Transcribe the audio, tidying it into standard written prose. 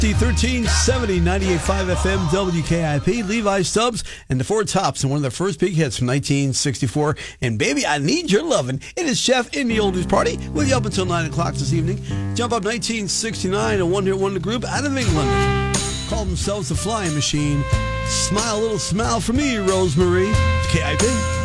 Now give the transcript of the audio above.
1370, 98.5 FM, WKIP, Levi Stubbs, and the Four Tops, and one of their first big hits from 1964. And baby, I need your lovin'. It is Chef in the Oldies Party, with you up until 9 o'clock this evening. Jump Up 1969, a one-hit wonder group out of England. Call themselves the Flying Machine. Smile, a little smile for me, Rosemary. KIP.